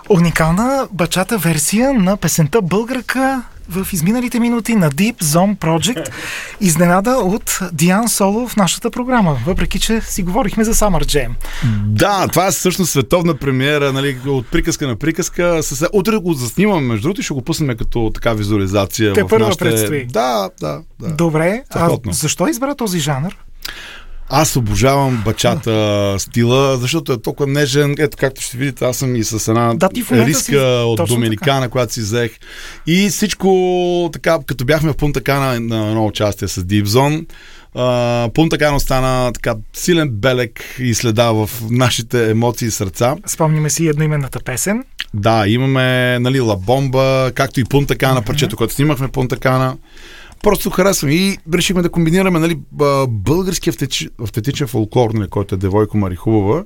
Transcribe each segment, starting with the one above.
Уникална бачата версия на песента Българка в изминалите минути на Deep Zone Project. Изненада от Диан Соло в нашата програма, въпреки че си говорихме за Summer Jam. Да, това е всъщност световна премиера, нали, от приказка на приказка. Утре го заснимаме, между другото, и ще го пуснем като така визуализация. Те в първа нашите... предстои. Да. Добре, защо избра този жанр? Аз обожавам бачата стила, защото е толкова нежен. Ето, както ще видите, аз съм и с една риска от Доминикана, която си взех. И всичко така, като бяхме в Пунта Кана на едно участие с Deep Zone, Пунта Кана стана така силен белег и следа в нашите емоции и сърца. Спомниме си едноименната песен. Да, имаме, нали, Ла Бомба, както и Пунта Кана, парчето, което снимахме Пунта Кана. Просто харесвам и решихме да комбинираме, нали, български автентичен фолклор, нали, който е Девойко Марихубава,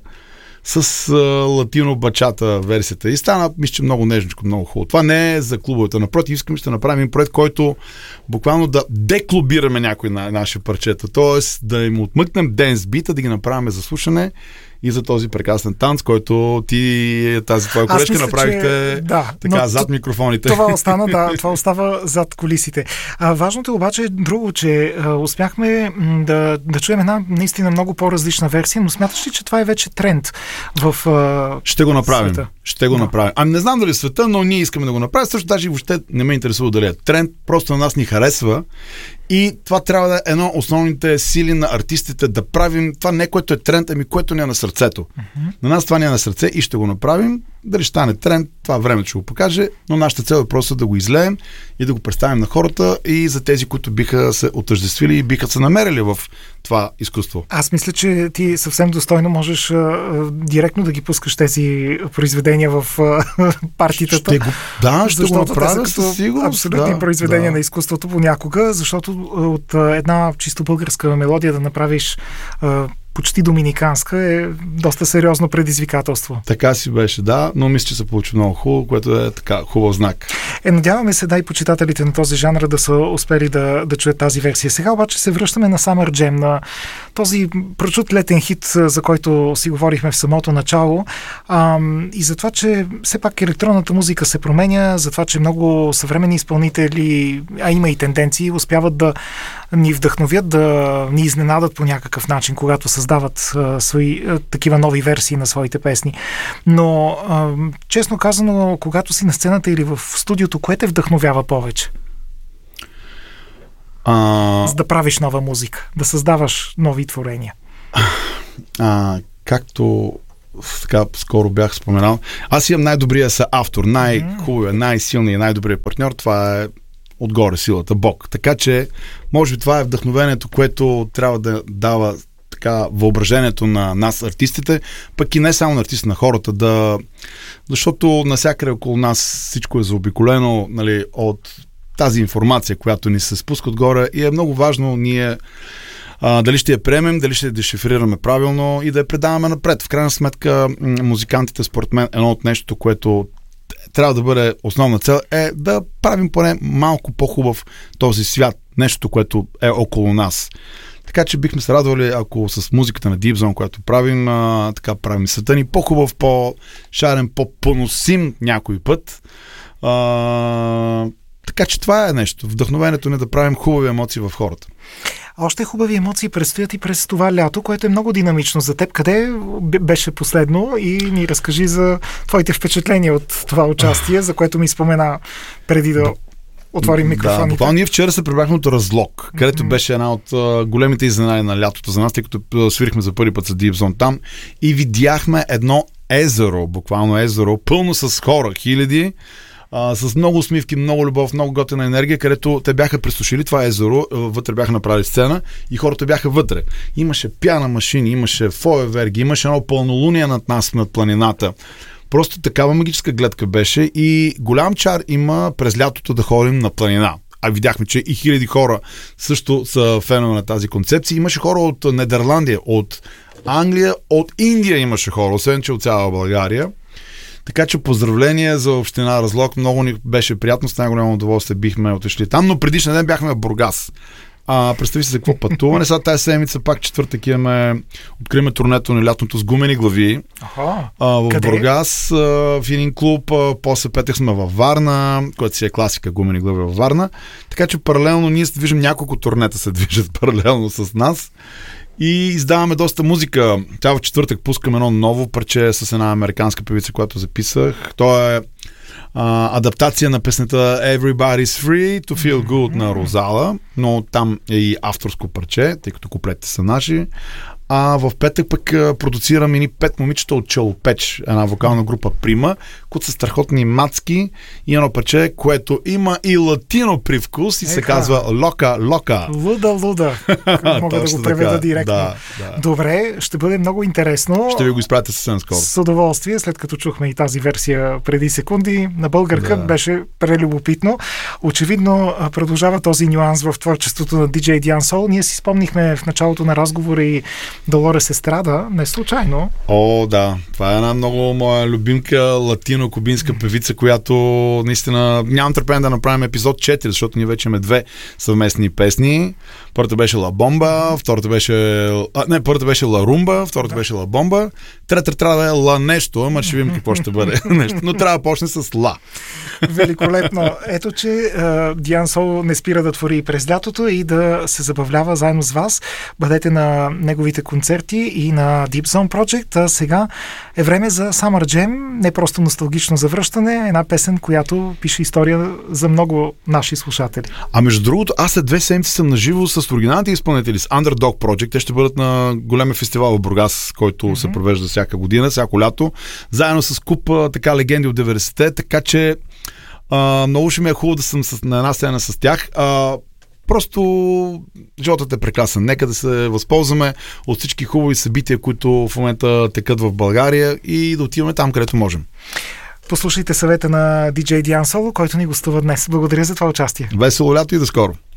с латино бачата версията. И стана, мисля, че много нежничко, много хубаво. Това не е за клубовете. Напротив, искаме ще направим проект, който буквално да деклубираме някои на наши парчета. Тоест да им отмъкнем денс бита, да ги направим за слушане и за този прекрасен танц, който ти, тази твоя колежка, направихте така зад микрофоните. Това остава зад кулисите. Важното е обаче друго, че успяхме да чуем една наистина много по-различна версия, но смяташ ли, че това е вече тренд в Ще го направим. Света? Ще го направим. Ами не знам дали света, но ние искаме да го направим. Също даже въобще не ме интересува дали е тренд. Просто на нас ни харесва. И това трябва да е едно от основните сили на артистите, да правим това не което е тренд, ами което ни е на сърцето. На нас това ни е на сърце и ще го направим. Дали ще стане тренд, това време ще го покаже, но нашата цел е просто да го излеем и да го представим на хората и за тези, които биха се отъждествили и биха се намерили в това изкуство. Аз мисля, че ти съвсем достойно можеш директно да ги пускаш тези произведения в партитата. Ще го направя със сигурност. Абсолютни произведения на изкуството понякога, защото от една чисто българска мелодия да направиш почти доминиканска е доста сериозно предизвикателство. Така си беше, да, но мисля, че се получи много хубаво, което е така хубав знак. Надяваме се и почитателите на този жанр да са успели да чуят тази версия. Сега обаче се връщаме на Summer Jam, на този прочут летен хит, за който си говорихме в самото начало, и за това, че все пак електронната музика се променя, за това, че много съвременни изпълнители, а има и тенденции, успяват да ни вдъхновят, да ни изненадат по някакъв начин, когато създават свои такива нови версии на своите песни. Но, честно казано, когато си на сцената или в студиото, кое те вдъхновява повече? За да правиш нова музика, да създаваш нови творения. Както така скоро бях споменал, аз имам най-добрия автор, най-хубавия, най-силния, най-добрия партньор, това е отгоре силата, Бог. Така че, може би това е вдъхновението, което трябва да дава така въображението на нас, артистите, пък и не само на артистите, на хората, защото навсякъде около нас всичко е заобиколено, нали, от тази информация, която ни се спуска отгоре, и е много важно ние дали ще я приемем, дали ще я дешифрираме правилно и да я предаваме напред. В крайна сметка, музикантите, според мен, едно от нещо, което трябва да бъде основна цел, е да правим поне малко по-хубав този свят, нещото, което е около нас. Така че бихме се радвали, ако с музиката на Deep Zone, която правим, така правим света ни по-хубав, по-шарен, по-поносим някой път. Така че това е нещо. Вдъхновението ни да правим хубави емоции в хората. Още хубави емоции предстоят и през това лято, което е много динамично за теб. Къде беше последно и ни разкажи за твоите впечатления от това участие, за което ми спомена преди да отворим микрофоните. Да, буквално ние вчера се прибрахме от Разлог, където беше една от големите изненади на лятото за нас, тъй като свирихме за първи път с Deep Zone там и видяхме едно езеро, буквално езеро, пълно с хора, хиляди, с много усмивки, много любов, много готина енергия, където те бяха пресушили това езеро, вътре бяха направили сцена и хората бяха вътре. Имаше пяна машини, имаше фойерверки, имаше едно пълнолуние над нас, над планината. Просто такава магическа гледка беше и голям чар има през лятото да ходим на планина. А видяхме, че и хиляди хора също са фенове на тази концепция. Имаше хора от Нидерландия, от Англия, от Индия имаше хора, освен че от цяла България. Така че поздравления за община Разлог. Много ни беше приятно, с най-голямо удоволствие бихме отишли там, но предишния ден бяхме в Бургас. Представи си за какво пътуване. Сега тази седмица пак четвъртък откриваме турнето на лятното с гумени глави. В Бургас, в един клуб. После петък сме във Варна, което си е класика, гумени глави във Варна. Така че паралелно ние се движим, няколко турнета се движат паралелно с нас. И издаваме доста музика. Тя в четвъртък пускаме едно ново парче с една американска певица, която записах. То е адаптация на песента Everybody's Free to Feel Good на Розала, но там е и авторско парче, тъй като куплетите са наши. А в петък пък продуцирам едни 5 момичета от Челопеч, една вокална група Прима, които са страхотни мацки и едно парче, което има и латино привкус и се казва Лока Лока. Луда. Мога да го преведа директно. Да. Добре, ще бъде много интересно. Ще ви го изпратя съвсем скоро. С удоволствие, след като чухме и тази версия преди секунди. На българка беше прелюбопитно. Очевидно продължава този нюанс в творчеството на DJ Diansol. Ние си спомнихме в началото на разговора и Долорес Естрада, не случайно. Да. Това е една много моя любимка латино-кубинска певица, която наистина нямам търпение да направим епизод 4, защото ние вече имаме 2 съвместни песни. Първата беше Ла Бомба, първата беше Ла Румба, втората беше Ла Бомба, третата трябва да е Ла нещо, ама ще видим какво ще бъде нещо, но трябва да почне с Ла. Великолепно. Ето, че Diansol не спира да твори през лятото и да се забавлява заедно с вас. Бъдете на неговите концерти и на Deep Zone Project. А сега е време за Summer Jam, не просто носталгично завръщане, една песен, която пише история за много наши слушатели. Между другото, аз след 2 седмици съм наживо с оригиналните изпълнители с Underdog Project. Те ще бъдат на големия фестивал в Бургас, който се провежда всяка година, всяко лято, заедно с куп така легенди от 90-те, така че много ще ми е хубаво да съм на една сцена с тях. Просто животът е прекрасен. Нека да се възползваме от всички хубави събития, които в момента текат в България и да отиваме там, където можем. Послушайте съвета на DJ Diansol, който ни гостува днес. Благодаря за това участие. Весело лято и до скоро.